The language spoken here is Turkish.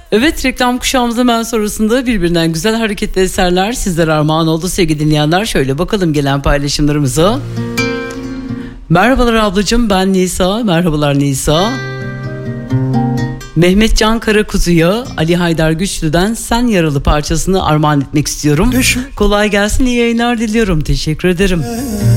Evet, reklam kuşağımızın hemen sonrasında birbirinden güzel hareketli eserler sizlere armağan oldu sevgili dinleyenler. Şöyle bakalım gelen paylaşımlarımıza. Merhabalar ablacığım, ben Nisa. Merhabalar Nisa. Mehmetcan Karakuzu'ya Ali Haydar Güçlü'den Sen Yaralı parçasını armağan etmek istiyorum. Kolay gelsin, iyi yayınlar diliyorum. Teşekkür ederim.